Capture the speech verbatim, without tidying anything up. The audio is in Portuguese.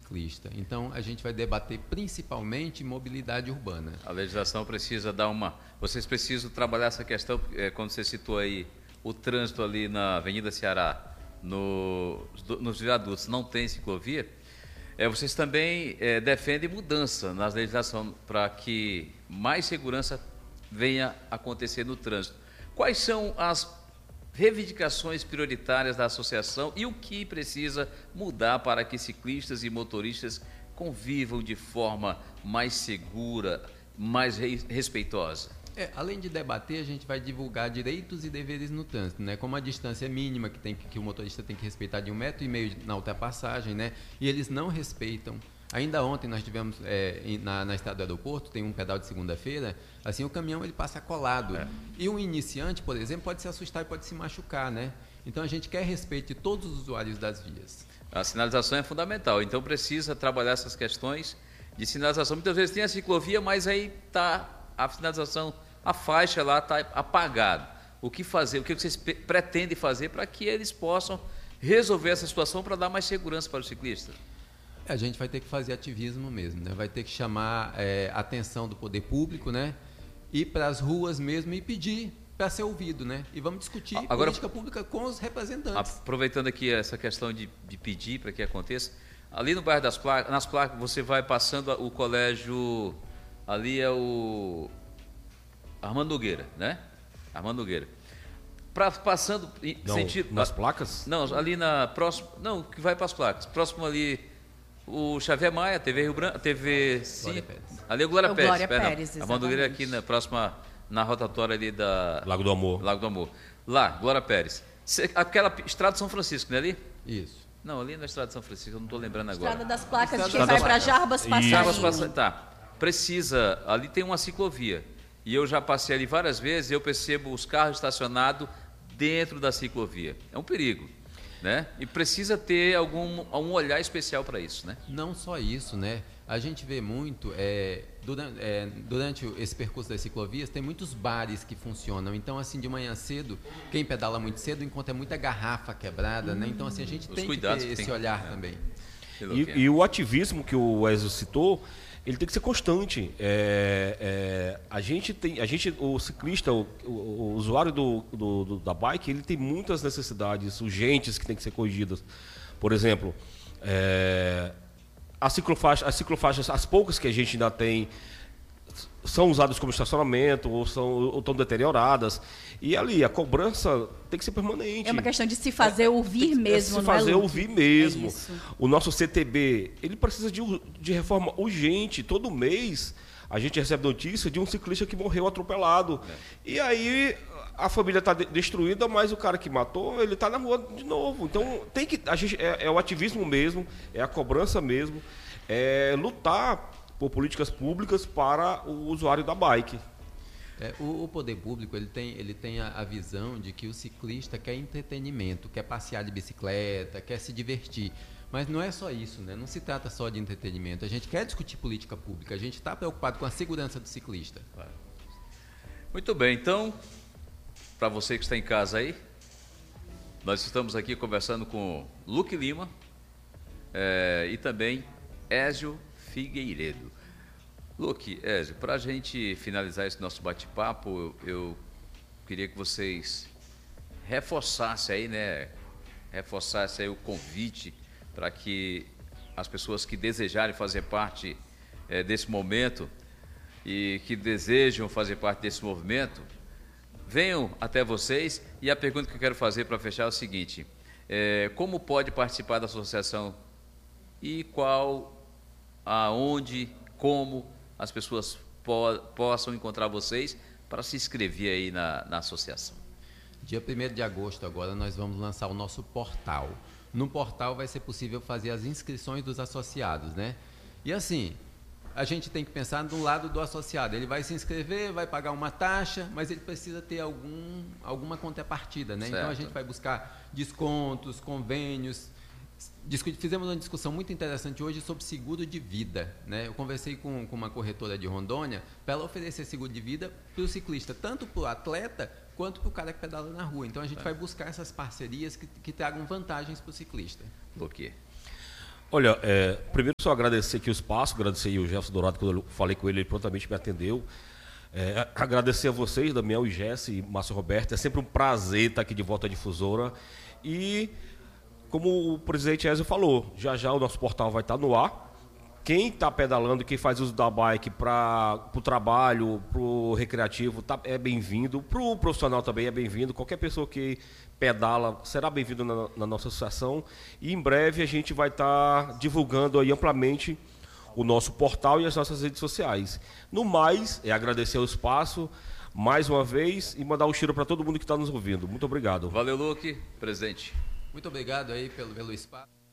ciclista. Então, a gente vai debater principalmente mobilidade urbana. A legislação precisa dar uma... Vocês precisam trabalhar essa questão, é, quando você citou aí o trânsito ali na Avenida Ceará, no, nos viadutos, não tem ciclovia, é, vocês também é, defendem mudança na legislação para que mais segurança venha acontecer no trânsito. Quais são as reivindicações prioritárias da associação e o que precisa mudar para que ciclistas e motoristas convivam de forma mais segura, mais respeitosa? É, além de debater, a gente vai divulgar direitos e deveres no trânsito, né? Como a distância mínima que, tem, que o motorista tem que respeitar de um metro e meio na ultrapassagem, né? E eles não respeitam. Ainda ontem nós tivemos, é, na, na estrada do aeroporto, tem um pedal de segunda-feira, assim, o caminhão ele passa colado. É. E um iniciante, por exemplo, pode se assustar e pode se machucar, né? Então a gente quer respeito de todos os usuários das vias. A sinalização é fundamental, então precisa trabalhar essas questões de sinalização. Muitas vezes tem a ciclovia, mas aí está a sinalização, a faixa lá está apagada. O que fazer, o que vocês pretendem fazer para que eles possam resolver essa situação para dar mais segurança para o ciclista? A gente vai ter que fazer ativismo mesmo, né? Vai ter que chamar é, a atenção do poder público, né? Ir para as ruas mesmo e pedir para ser ouvido, né? E vamos discutir Agora, política pública com os representantes. Aproveitando aqui essa questão de, de pedir para que aconteça, ali no bairro das Placas, nas Placas, você vai passando o colégio, ali é o Armando Nogueira, né? Armando Nogueira. Pra, passando em não, sentido... Nas Placas? Não, ali na próxima... Não, que vai para as Placas. Próximo ali... O Xavier Maia, T V Rio Branco, T V Sim, ali é o Glória o Pérez, Glória perdão. Pérez, a Mandugueira aqui na próxima, na rotatória ali da... Lago do Amor. Lago do Amor. Lá, Glória Pérez. Aquela estrada de São Francisco, não é ali? Isso. Não, ali na estrada de São Francisco, eu não estou lembrando agora. Estrada das Placas, estrada de quem vai para Jarbas Passarinho. Jarbas Passarinho, tá. Precisa, ali tem uma ciclovia. E eu já passei ali várias vezes e eu percebo os carros estacionados dentro da ciclovia. É um perigo. Né? E precisa ter algum um olhar especial para isso, né? Não só isso, né? A gente vê muito, é, durante, é, durante esse percurso das ciclovias, tem muitos bares que funcionam. Então, assim, de manhã cedo, quem pedala muito cedo encontra muita garrafa quebrada, hum, né? Então, assim, a gente tem que ter esse tem... olhar é. também. E, e o ativismo que o Ezio citou, ele tem que ser constante. É, é, a gente tem, a gente, o ciclista, o, o, o usuário do, do, do, da bike, ele tem muitas necessidades urgentes que tem que ser corrigidas. Por exemplo, é, as ciclofaixas, as ciclofaixas, as poucas que a gente ainda tem, são usadas como estacionamento ou são ou estão deterioradas. E ali, a cobrança tem que ser permanente. É uma questão de se fazer ouvir é, mesmo, é se não fazer é, ouvir mesmo. É isso. O nosso C T B, ele precisa de, de reforma urgente. Todo mês a gente recebe notícia de um ciclista que morreu atropelado. É. E aí a família está de, destruída, mas o cara que matou, ele está na rua de novo. Então tem que, a gente, é, é o ativismo mesmo, é a cobrança mesmo, é lutar por políticas públicas para o usuário da bike. É, o, o poder público ele tem, ele tem a, a visão de que o ciclista quer entretenimento, quer passear de bicicleta, quer se divertir. Mas não é só isso, né? Não se trata só de entretenimento. A gente quer discutir política pública, a gente está preocupado com a segurança do ciclista. Muito bem, então, para você que está em casa aí, nós estamos aqui conversando com Luque Lima é, e também Ezio Figueiredo. Luque, Ezio, para a gente finalizar esse nosso bate-papo, eu, eu queria que vocês reforçassem aí, né? Reforçassem aí o convite para que as pessoas que desejarem fazer parte é, desse momento e que desejam fazer parte desse movimento, venham até vocês. E a pergunta que eu quero fazer para fechar é o seguinte: é, como pode participar da associação e qual, aonde, como as pessoas po possam encontrar vocês para se inscrever aí na, na associação? Dia primeiro de agosto agora nós vamos lançar o nosso portal. No portal vai ser possível fazer as inscrições dos associados, né? E assim, a gente tem que pensar do lado do associado. Ele vai se inscrever, vai pagar uma taxa, mas ele precisa ter algum, alguma contrapartida, né? Certo. Então a gente vai buscar descontos, convênios. Fizemos uma discussão muito interessante hoje sobre seguro de vida, né? Eu conversei com, com uma corretora de Rondônia para ela oferecer seguro de vida para o ciclista, tanto para o atleta quanto para o cara que pedala na rua. Então a gente é. vai buscar essas parcerias que, que tragam vantagens para o ciclista. Por quê? Olha, é, primeiro só agradecer aqui o espaço, agradecer aí o Jefferson Dourado, quando eu falei com ele, ele prontamente me atendeu. É, agradecer a vocês, Damião e Jesse e Márcio Roberto, é sempre um prazer estar aqui de volta à Difusora. E, como o presidente Ezio falou, já já o nosso portal vai estar no ar. Quem está pedalando, quem faz uso da bike para o trabalho, para o recreativo, tá, é bem-vindo. Para o profissional também é bem-vindo. Qualquer pessoa que pedala será bem-vindo na, na nossa associação. E em breve a gente vai estar tá divulgando aí amplamente o nosso portal e as nossas redes sociais. No mais, é agradecer o espaço mais uma vez e mandar um cheiro para todo mundo que está nos ouvindo. Muito obrigado. Valeu, Luque. Presente. Muito obrigado aí pelo, pelo espaço.